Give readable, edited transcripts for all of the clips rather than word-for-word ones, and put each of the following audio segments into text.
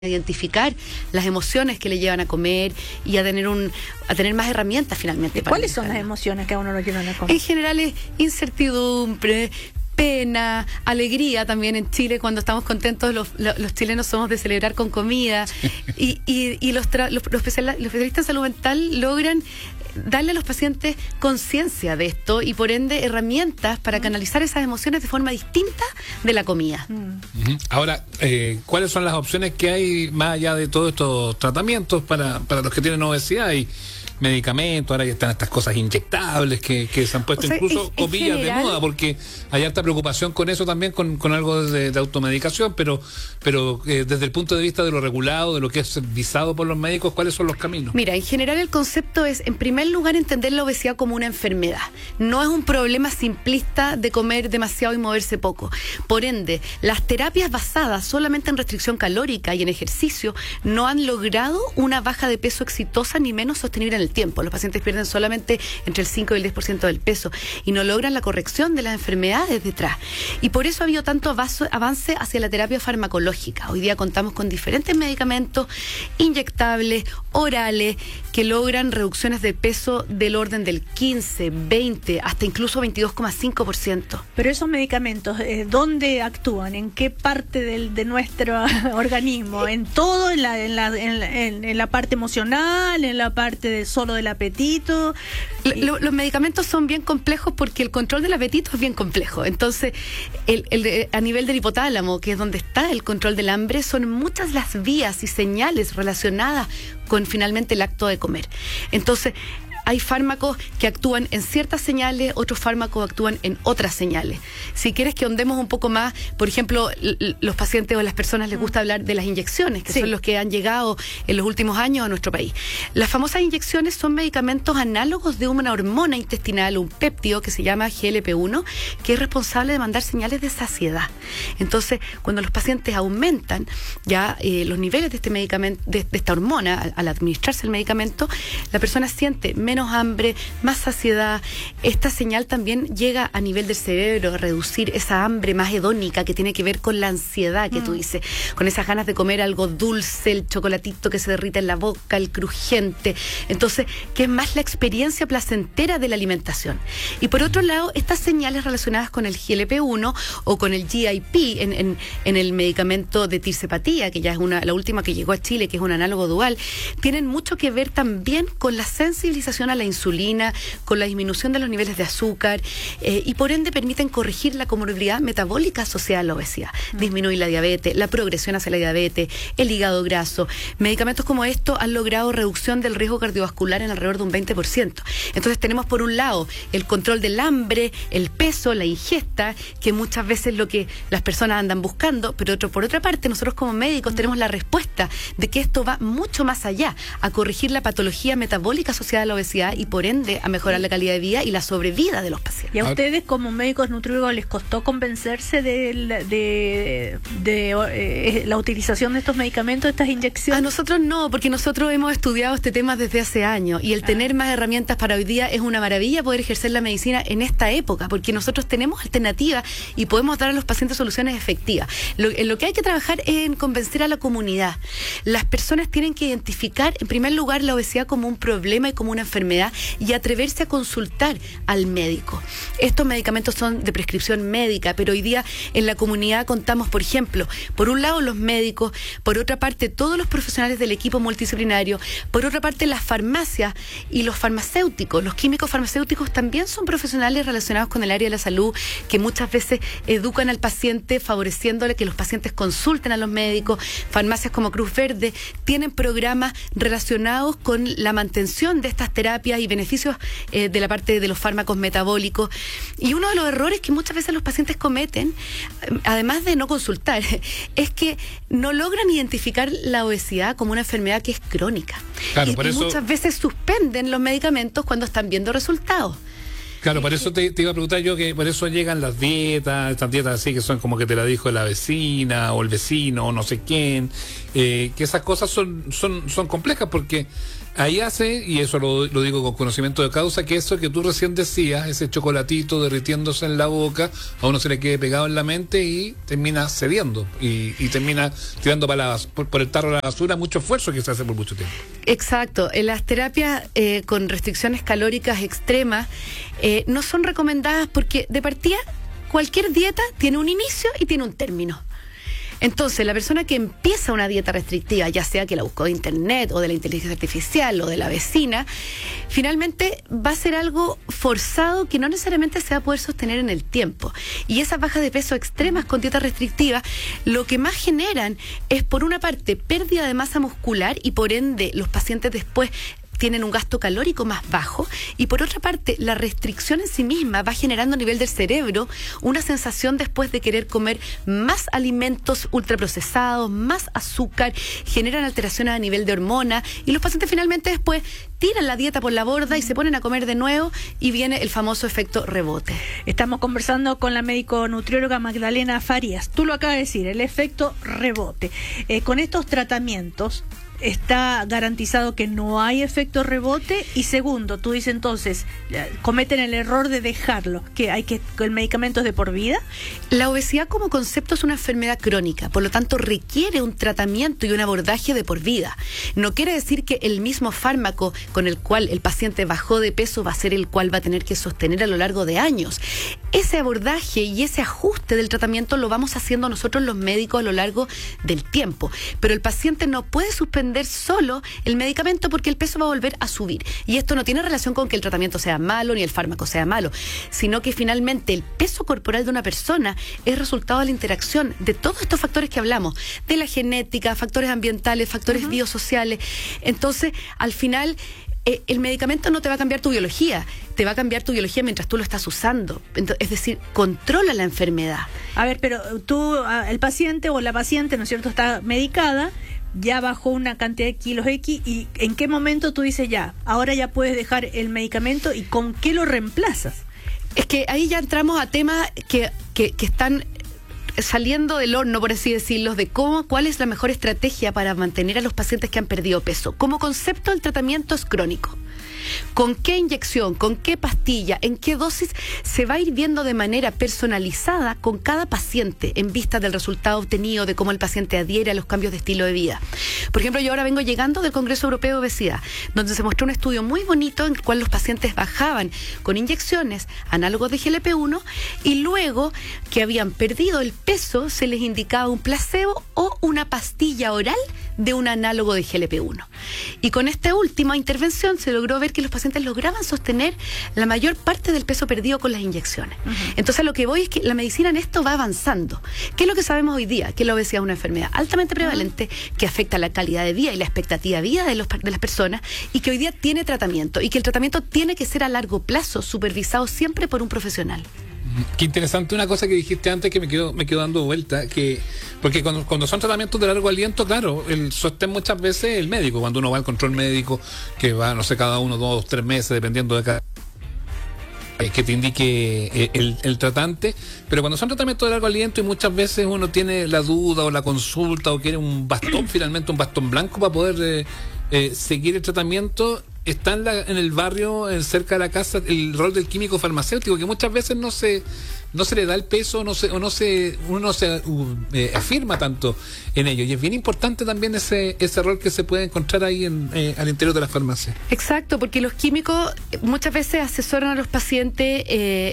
identificar las emociones que le llevan a comer y a tener más herramientas finalmente. ¿Cuáles son las emociones que a uno lo llevan a comer? En general es incertidumbre, pena, alegría también en Chile. Cuando estamos contentos los chilenos somos de celebrar con comida y los especialistas en salud mental logran darle a los pacientes conciencia de esto y por ende herramientas para canalizar esas emociones de forma distinta de la comida. Ahora, ¿cuáles son las opciones que hay más allá de todos estos tratamientos para los que tienen obesidad y medicamentos? Ahora ya están estas cosas inyectables que se han puesto, incluso comillas de moda, porque hay harta preocupación con eso también, con algo de automedicación, pero desde el punto de vista de lo regulado, de lo que es visado por los médicos, ¿cuáles son los caminos? Mira, en general el concepto es, en primer lugar, entender la obesidad como una enfermedad. No es un problema simplista de comer demasiado y moverse poco. Por ende, las terapias basadas solamente en restricción calórica y en ejercicio no han logrado una baja de peso exitosa ni menos sostenible en el tiempo. Los pacientes pierden solamente entre el 5 y el 10% del peso y no logran la corrección de las enfermedades detrás. Y por eso ha habido tanto avance hacia la terapia farmacológica. Hoy día contamos con diferentes medicamentos inyectables, orales, que logran reducciones de peso del orden del 15, 20, hasta incluso 22,5%. Pero esos medicamentos, ¿dónde actúan? ¿En qué parte de nuestro organismo? ¿En todo? ¿En la parte emocional? ¿En la parte solo del apetito? Los medicamentos son bien complejos porque el control del apetito es bien complejo. Entonces, a nivel del hipotálamo, que es donde está el control del hambre, son muchas las vías y señales relacionadas con finalmente el acto de comer. Entonces, hay fármacos que actúan en ciertas señales, otros fármacos actúan en otras señales. Si quieres que ahondemos un poco más, por ejemplo, los pacientes o las personas les gusta hablar de las inyecciones, que son los que han llegado en los últimos años a nuestro país. Las famosas inyecciones son medicamentos análogos de una hormona intestinal, un péptido que se llama GLP-1, que es responsable de mandar señales de saciedad. Entonces, cuando los pacientes aumentan ya los niveles de este medicamento, de esta hormona, al administrarse el medicamento, la persona siente menos hambre, más saciedad. Esta señal también llega a nivel del cerebro a reducir esa hambre más hedónica que tiene que ver con la ansiedad que tú dices, con esas ganas de comer algo dulce, el chocolatito que se derrita en la boca, el crujiente. Entonces, que es más la experiencia placentera de la alimentación. Y por otro lado, estas señales relacionadas con el GLP-1 o con el GIP en el medicamento de tirsepatía, que ya es la última que llegó a Chile, que es un análogo dual, tienen mucho que ver también con la sensibilización a la insulina, con la disminución de los niveles de azúcar y por ende permiten corregir la comorbilidad metabólica asociada a la obesidad, disminuir la diabetes, la progresión hacia la diabetes, el hígado graso. Medicamentos como estos han logrado reducción del riesgo cardiovascular en alrededor de un 20%. Entonces tenemos por un lado el control del hambre, el peso, la ingesta, que muchas veces es lo que las personas andan buscando, pero por otra parte nosotros como médicos tenemos la respuesta de que esto va mucho más allá, a corregir la patología metabólica asociada a la obesidad y por ende a mejorar la calidad de vida y la sobrevida de los pacientes. ¿Y a ustedes como médicos nutriólogos les costó convencerse de la utilización de estos medicamentos, de estas inyecciones? A nosotros no, porque nosotros hemos estudiado este tema desde hace años y el tener más herramientas para hoy día es una maravilla poder ejercer la medicina en esta época, porque nosotros tenemos alternativas y podemos dar a los pacientes soluciones efectivas. En lo que hay que trabajar es en convencer a la comunidad. Las personas tienen que identificar en primer lugar la obesidad como un problema y como una enfermedad y atreverse a consultar al médico. Estos medicamentos son de prescripción médica, pero hoy día en la comunidad contamos, por ejemplo, por un lado los médicos, por otra parte todos los profesionales del equipo multidisciplinario, por otra parte las farmacias y los farmacéuticos. Los químicos farmacéuticos también son profesionales relacionados con el área de la salud que muchas veces educan al paciente favoreciéndole que los pacientes consulten a los médicos. Farmacias como Cruz Verde tienen programas relacionados con la mantención de estas terapias y beneficios de la parte de los fármacos metabólicos. Y uno de los errores que muchas veces los pacientes cometen, además de no consultar, es que no logran identificar la obesidad como una enfermedad que es crónica. Claro, y muchas veces suspenden los medicamentos cuando están viendo resultados. Claro, por eso te iba a preguntar yo, que por eso llegan las dietas, estas dietas así que son como que te la dijo la vecina o el vecino o no sé quién, que esas cosas son complejas, porque ahí hace, y eso lo digo con conocimiento de causa, que eso que tú recién decías, ese chocolatito derritiéndose en la boca, a uno se le quede pegado en la mente y termina cediendo y termina tirando por el tarro de la basura mucho esfuerzo que se hace por mucho tiempo. Exacto. Las terapias con restricciones calóricas extremas no son recomendadas porque de partida cualquier dieta tiene un inicio y tiene un término. Entonces, la persona que empieza una dieta restrictiva, ya sea que la buscó de internet o de la inteligencia artificial o de la vecina, finalmente va a ser algo forzado que no necesariamente se va a poder sostener en el tiempo. Y esas bajas de peso extremas con dieta restrictiva, lo que más generan es, por una parte, pérdida de masa muscular y por ende los pacientes después tienen un gasto calórico más bajo, y por otra parte la restricción en sí misma va generando a nivel del cerebro una sensación después de querer comer más alimentos ultraprocesados, más azúcar, generan alteraciones a nivel de hormonas y los pacientes finalmente después tiran la dieta por la borda y se ponen a comer de nuevo y viene el famoso efecto rebote. Estamos conversando con la médico nutrióloga Magdalena Farías. Tú lo acabas de decir, el efecto rebote. Con estos tratamientos ¿está garantizado que no hay efecto rebote? Y segundo, tú dices entonces, cometen el error de dejarlo, que el medicamento es de por vida. La obesidad como concepto es una enfermedad crónica, por lo tanto requiere un tratamiento y un abordaje de por vida. No quiere decir que el mismo fármaco con el cual el paciente bajó de peso va a ser el cual va a tener que sostener a lo largo de años. Ese abordaje y ese ajuste del tratamiento lo vamos haciendo nosotros los médicos a lo largo del tiempo, pero el paciente no puede suspender solo el medicamento porque el peso va a volver a subir. Y esto no tiene relación con que el tratamiento sea malo ni el fármaco sea malo, sino que finalmente el peso corporal de una persona es resultado de la interacción de todos estos factores que hablamos, de la genética, factores ambientales, factores biosociales. Entonces, al final, el medicamento no te va a cambiar tu biología, te va a cambiar tu biología mientras tú lo estás usando. Es decir, controla la enfermedad. A ver, pero tú, el paciente o la paciente, ¿no es cierto?, está medicada, ya bajó una cantidad de kilos X, y ¿en qué momento tú dices ya, ahora ya puedes dejar el medicamento y con qué lo reemplazas? Es que ahí ya entramos a temas que están saliendo del horno, por así decirlo, de cuál es la mejor estrategia para mantener a los pacientes que han perdido peso. Como concepto, el tratamiento es crónico. ¿Con qué inyección, con qué pastilla, en qué dosis? Se va a ir viendo de manera personalizada con cada paciente en vista del resultado obtenido, de cómo el paciente adhiere a los cambios de estilo de vida. Por ejemplo, yo ahora vengo llegando del Congreso Europeo de Obesidad, donde se mostró un estudio muy bonito en el cual los pacientes bajaban con inyecciones análogos de GLP-1 y luego que habían perdido el peso se les indicaba un placebo o una pastilla oral de un análogo de GLP-1. Y con esta última intervención se logró ver que los pacientes lograban sostener la mayor parte del peso perdido con las inyecciones. Entonces, a lo que voy es que la medicina en esto va avanzando. ¿Qué es lo que sabemos hoy día? Que la obesidad es una enfermedad altamente prevalente que afecta la calidad de vida y la expectativa de vida de las personas, y que hoy día tiene tratamiento, y que el tratamiento tiene que ser a largo plazo, supervisado siempre por un profesional. Qué interesante una cosa que dijiste antes que me quedo dando vuelta, porque cuando son tratamientos de largo aliento, claro, el sostén muchas veces el médico, cuando uno va al control médico, que va, no sé, cada 1, 2, 3 meses, dependiendo de cada que te indique el tratante, pero cuando son tratamientos de largo aliento y muchas veces uno tiene la duda o la consulta o quiere un bastón, finalmente un bastón blanco para poder seguir el tratamiento, está en el barrio, cerca de la casa, el rol del químico farmacéutico, que muchas veces no se le da el peso, uno no se afirma tanto en ello, y es bien importante también ese rol que se puede encontrar ahí al interior de la farmacia. Exacto, porque los químicos muchas veces asesoran a los pacientes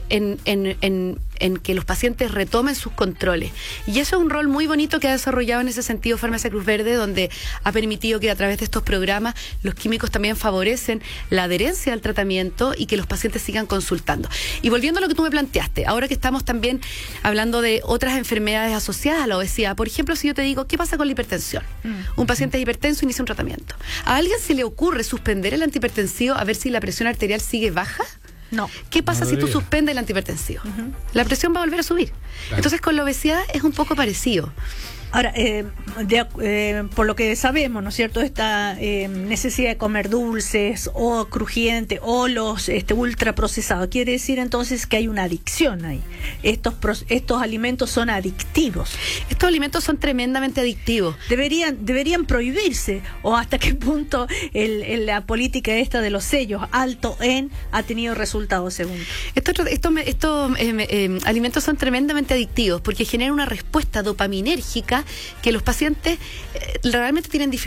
en que los pacientes retomen sus controles, y eso es un rol muy bonito que ha desarrollado en ese sentido Farmacia Cruz Verde, donde ha permitido que a través de estos programas los químicos también favorecen la adherencia al tratamiento y que los pacientes sigan consultando. Y volviendo a lo que tú me planteaste, ahora que estamos también hablando de otras enfermedades asociadas a la obesidad, por ejemplo, si yo te digo, ¿qué pasa con la hipertensión? Un paciente hipertenso inicia un tratamiento. ¿A alguien se le ocurre suspender el antihipertensivo a ver si la presión arterial sigue baja? No. ¿Qué pasa si tú suspendes el antihipertensivo? La presión va a volver a subir. Claro. Entonces, con la obesidad es un poco parecido. Ahora, por lo que sabemos, ¿no es cierto?, esta necesidad de comer dulces o crujientes o los ultraprocesados, quiere decir entonces que hay una adicción ahí. Estos alimentos son adictivos. Estos alimentos son tremendamente adictivos. Deberían prohibirse, o hasta qué punto la política esta de los sellos alto en ha tenido resultados según. Estos alimentos son tremendamente adictivos porque generan una respuesta dopaminérgica que los pacientes realmente tienen dificultades